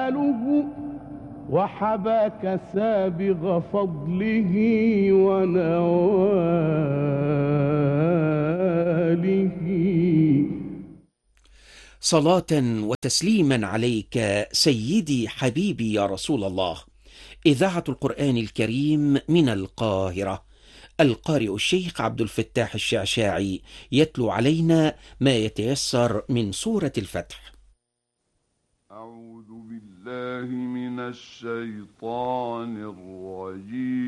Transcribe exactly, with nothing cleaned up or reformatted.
جماله وحباك سابغ فضله ونواله. صلاة وتسليما عليك سيدي حبيبي يا رسول الله. إذاعة القرآن الكريم من القاهرة، القارئ الشيخ عبد الفتاح الشعشاعي يتلو علينا ما يتيسر من سورة الفتح. أعوذ بالله من الشيطان الرجيم.